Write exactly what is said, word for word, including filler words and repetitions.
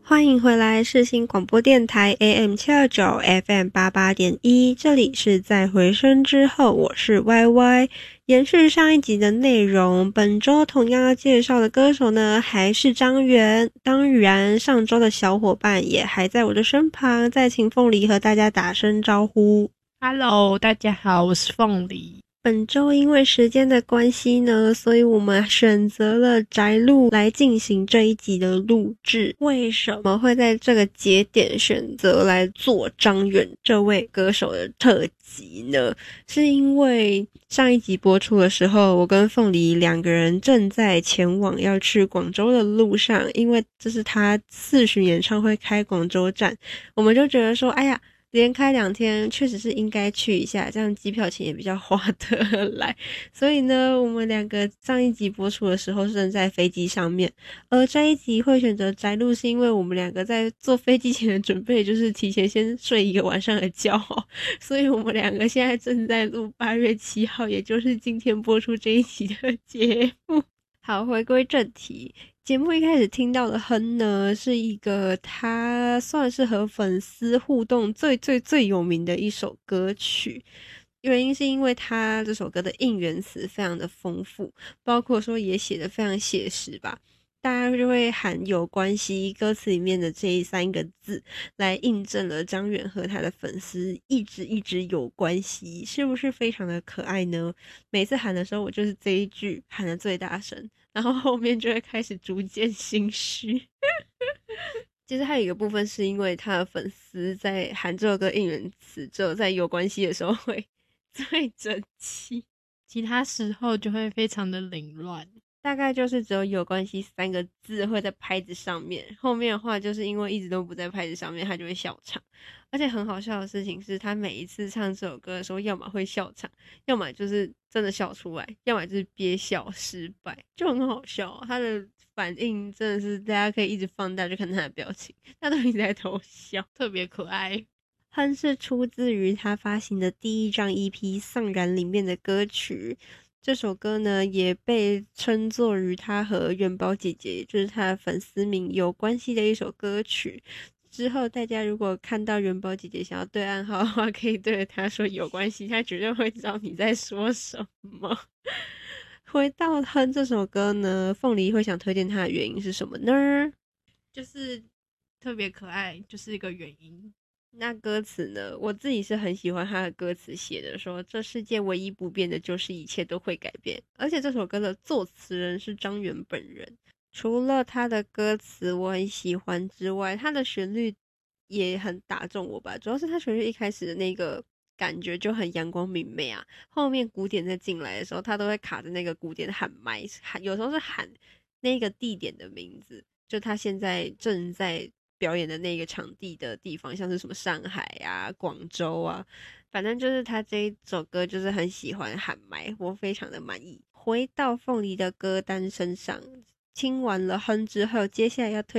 欢迎回来世新广播电台 A M 七二九 F M 八八点一，这里是在回声之后，我是 Y Y。 延续上一集的内容，本周同样要介绍的歌手呢还是张元。当然上周的小伙伴也还在我的身旁，再请凤梨和大家打声招呼。 Hello， 大家好，我是凤梨。 本周因为时间的关系呢，所以我们选择了宅录来进行这一集的录制。为什么会在这个节点选择来做张远这位歌手的特辑呢？是因为上一集播出的时候，我跟凤梨两个人正在前往要去广州的路上，因为这是他四巡演唱会开广州站，我们就觉得说，哎呀，连开两天确实是应该去一下，这样机票钱也比较划得来。所以呢，我们两个上一集播出的时候是正在飞机上面，而这一集会选择宅录是因为我们两个在坐飞机前的准备就是提前先睡一个晚上的觉，所以我们两个现在正在录八月七号，也就是今天播出这一集的节目。好，回归正题，节目一开始听到的哼呢，是一个他算是和粉丝互动最最最有名的一首歌曲。原因是因为他这首歌的应援词非常的丰富，包括说也写得非常写实吧，大家就会喊有关系，歌词里面的这三个字来印证了张远和他的粉丝一直一直有关系，是不是非常的可爱呢？每次喊的时候我就是这一句喊得最大声，然后后面就会开始逐渐心虚。其实还有一个部分是因为他的粉丝在喊这首歌应援词只有在有关系的时候会最整齐， 其他时候就会非常的凌乱。 大概就是只有有关系三个字会在拍子上面，后面的话就是因为一直都不在拍子上面，他就会笑场。而且很好笑的事情是，他每一次唱这首歌的时候，要么会笑场，要么就是真的笑出来，要么就是憋笑失败，就很好笑。他的反应真的是大家可以一直放大，就看他的表情，他都一直在偷笑， 特别可爱。 哼是出自于他发行的第一张 E P《丧然》里面的歌曲。这首歌呢也被称作于他和元宝姐姐，也就是他的粉丝名有关系的一首歌曲。之后大家如果看到元宝姐姐想要对暗号的话，可以对着她说有关系，她绝对会知道你在说什么。回到哼这首歌呢，凤梨会想推荐它的原因是什么呢？ 就是特别可爱，就是一个原因。 那歌词呢，我自己是很喜欢他的歌词写的说，这世界唯一不变的就是一切都会改变。而且这首歌的作词人是张远本人，除了他的歌词我很喜欢之外，他的旋律也很打中我吧。主要是他旋律一开始的那个感觉就很阳光明媚啊，后面鼓点再进来的时候，他都会卡着那个鼓点喊麦，喊有时候是喊那个地点的名字，就他现在正在表演的那个场地的地方，像是什么上海啊、广州啊，反正就是他这一首歌就是很喜欢喊麦，我非常的满意。回到凤梨的歌单身上，听完了哼之后，接下来要推